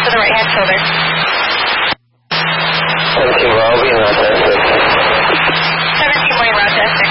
to the right-hand shoulder. 17 Bravo, being Rochester. 17 Wayne, Rochester.